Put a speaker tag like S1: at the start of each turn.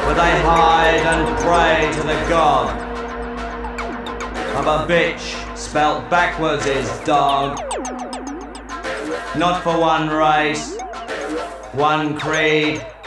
S1: where they hide and pray to the god of a bitch spelt backwards is dog. Not for one race, one creed,